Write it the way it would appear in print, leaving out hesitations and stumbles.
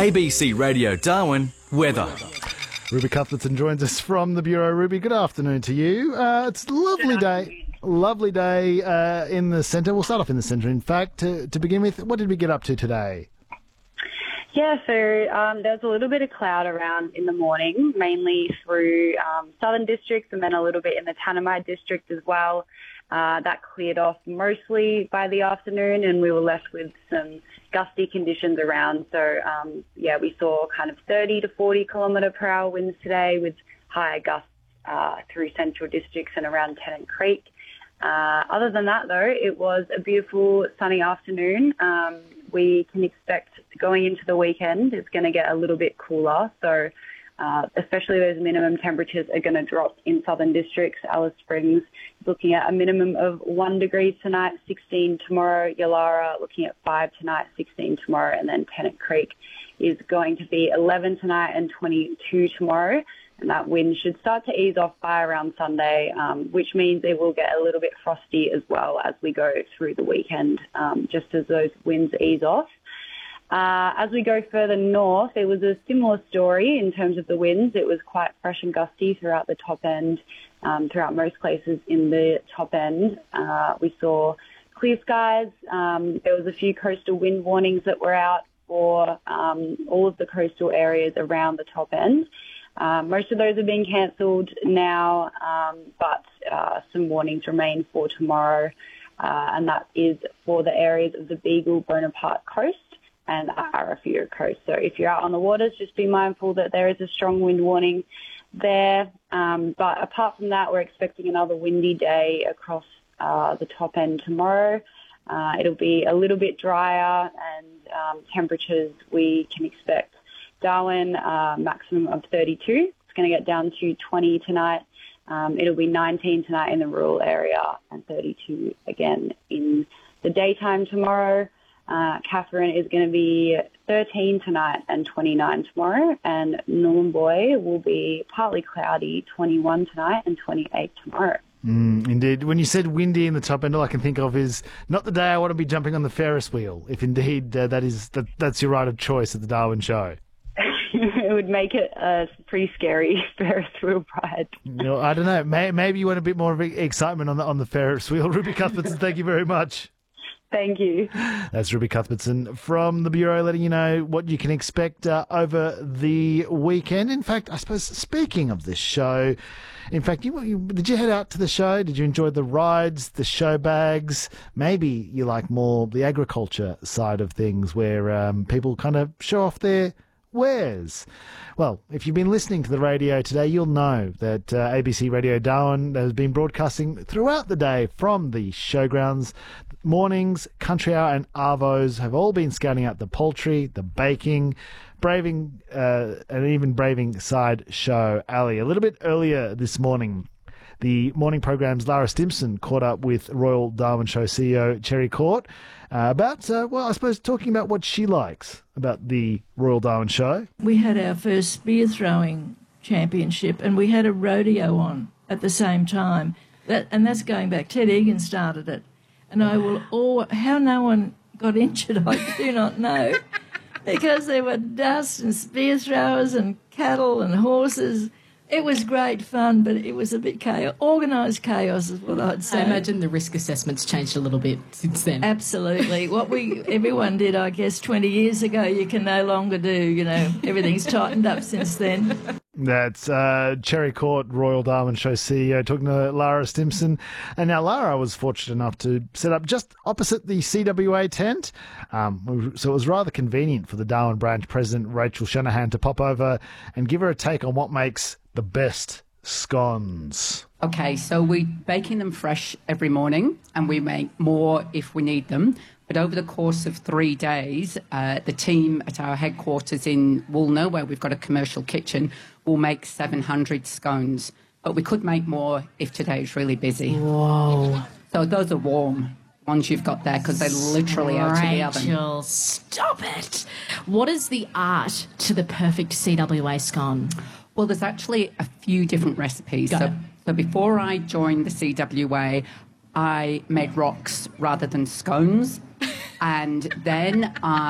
ABC Radio Darwin weather. Ruby Cuthbertson joins us from the Bureau. Ruby, good afternoon to you. It's a lovely day. Lovely day in the centre. We'll start off in the centre, in fact. To begin with, what did we get up to today? Yeah, so there was a little bit of cloud around in the morning, mainly through southern districts and then a little bit in the Tanami district as well. That cleared off mostly by the afternoon, and we were left with some gusty conditions around. So, we saw kind of 30 to 40 kilometre per hour winds today with higher gusts through central districts and around Tennant Creek. Other than that, though, it was a beautiful sunny afternoon. We can expect going into the weekend, it's going to get a little bit cooler. So especially those minimum temperatures are going to drop in southern districts. Alice Springs looking at a minimum of 1 degree tonight, 16 tomorrow. Yalara looking at 5 tonight, 16 tomorrow. And then Tennant Creek is going to be 11 tonight and 22 tomorrow. And that wind should start to ease off by around Sunday, which means it will get a little bit frosty as well as we go through the weekend, just as those winds ease off. As we go further north, it was a similar story in terms of the winds. It was quite fresh and gusty throughout the top end, throughout most places in the top end. We saw clear skies. There was a few coastal wind warnings that were out for all of the coastal areas around the top end. Most of those are being cancelled now, but some warnings remain for tomorrow, and that is for the areas of the Beagle Bonaparte coast and Arafura coast. So if you're out on the waters, just be mindful that there is a strong wind warning there. But apart from that, we're expecting another windy day across the top end tomorrow. It'll be a little bit drier, and temperatures we can expect Darwin, maximum of 32. It's going to get down to 20 tonight. It'll be 19 tonight in the rural area and 32 again in the daytime tomorrow. Katherine is going to be 13 tonight and 29 tomorrow, and Nhulunbuy will be partly cloudy, 21 tonight and 28 tomorrow. Indeed. When you said windy in the top end, all I can think of is not the day I want to be jumping on the Ferris wheel, if indeed that's your right of choice at the Darwin show. It would make it a pretty scary Ferris wheel ride. No, I don't know. Maybe you want a bit more of excitement on the Ferris wheel. Ruby Cuthbertson, thank you very much. Thank you. That's Ruby Cuthbertson from the Bureau, letting you know what you can expect over the weekend. In fact, I suppose, speaking of this show, in fact, did you head out to the show? Did you enjoy the rides, the show bags? Maybe you like more the agriculture side of things, where people kind of show off their wares. Well, if you've been listening to the radio today, you'll know that ABC Radio Darwin has been broadcasting throughout the day from the showgrounds. Mornings, Country Hour and Arvos have all been scouting out the poultry, the baking, braving, and even braving side show alley. A little bit earlier this morning, the morning program's Lara Stimson caught up with Royal Darwin Show CEO Cherry Court about, I suppose, talking about what she likes about the Royal Darwin Show. We had our first spear throwing championship, and we had a rodeo on at the same time. That's going back. Ted Egan started it. And how no one got injured, I do not know, because there were dust and spear throwers and cattle and horses. It was great fun, but it was a bit organised chaos is what I'd say. I imagine the risk assessment's changed a little bit since then. Absolutely. What everyone did, I guess, 20 years ago, you can no longer do, Everything's tightened up since then. That's Cherry Court, Royal Darwin Show CEO, talking to Lara Stimson. And now Lara was fortunate enough to set up just opposite the CWA tent. So it was rather convenient for the Darwin branch president, Rachel Shanahan, to pop over and give her a take on what makes the best scones. Okay, so we're baking them fresh every morning, and we make more if we need them. But over the course of 3 days, the team at our headquarters in Woolner, where we've got a commercial kitchen, will make 700 scones. But we could make more if today's really busy. Whoa. So those are warm ones you've got there, because they're literally out of the oven. Rachel, stop it. What is the art to the perfect CWA scone? Well, there's actually a few different recipes. So before I joined the CWA, I made rocks rather than scones. And then